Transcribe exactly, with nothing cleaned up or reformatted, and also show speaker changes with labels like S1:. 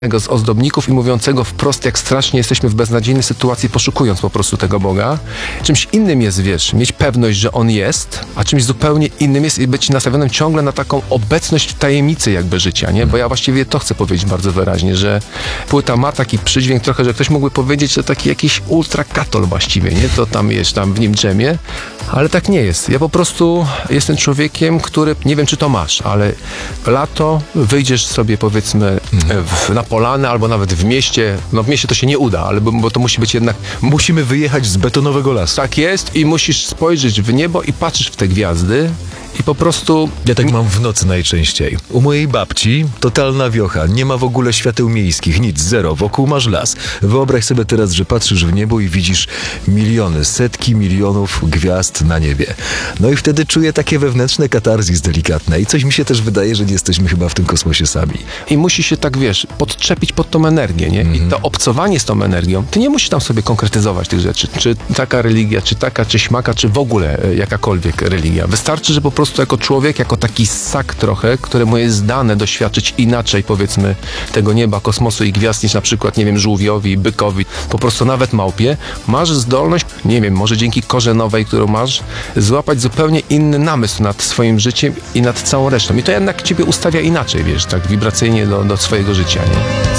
S1: z ozdobników i mówiącego wprost, jak strasznie jesteśmy w beznadziejnej sytuacji, poszukując po prostu tego Boga. Czymś innym jest, wiesz, mieć pewność, że On jest, a czymś zupełnie innym jest i być nastawionym ciągle na taką obecność w tajemnicy jakby życia, nie? Bo ja właściwie to chcę powiedzieć bardzo wyraźnie, że płyta ma taki przydźwięk trochę, że ktoś mógłby powiedzieć, że taki jakiś ultrakatol właściwie, nie? To tam jest, tam w nim drzemie, ale tak nie jest. Ja po prostu jestem człowiekiem, który, nie wiem, czy to masz, ale lato wyjdziesz sobie, powiedzmy, w, na polanę albo nawet w mieście. No w mieście to się nie uda, ale bo, bo to musi być jednak...
S2: Musimy wyjechać z betonowego lasu.
S1: Tak jest i musisz spojrzeć w niebo i patrzysz w te gwiazdy i po prostu...
S2: Ja tak mam w nocy najczęściej. U mojej babci totalna wiocha, nie ma w ogóle świateł miejskich, nic, zero, wokół masz las. Wyobraź sobie teraz, że patrzysz w niebo i widzisz miliony, setki milionów gwiazd na niebie. No i wtedy czuję takie wewnętrzne katarzis delikatne i coś mi się też wydaje, że nie jesteśmy chyba w tym kosmosie sami.
S1: I musi się tak, wiesz, podczepić pod tą energię, nie? I to obcowanie z tą energią, ty nie musisz tam sobie konkretyzować tych rzeczy. Czy taka religia, czy taka, czy śmaka, czy w ogóle e, jakakolwiek religia. Wystarczy, że po prostu jako człowiek, jako taki ssak trochę, któremu jest dane doświadczyć inaczej, powiedzmy, tego nieba, kosmosu i gwiazd niż na przykład, nie wiem, żółwiowi, bykowi, po prostu nawet małpie, masz zdolność, nie wiem, może dzięki korze nowej, którą masz, złapać zupełnie inny namysł nad swoim życiem i nad całą resztą. I to jednak ciebie ustawia inaczej, wiesz, tak wibracyjnie do, do swojego życia, nie?